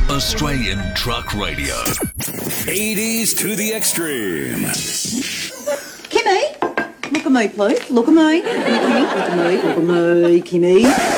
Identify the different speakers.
Speaker 1: Australian Truck Radio.
Speaker 2: 80s to the extreme.
Speaker 3: Kimmy, look at me, please. Look at me. Kimmy, look at me. Look at me, Kimmy.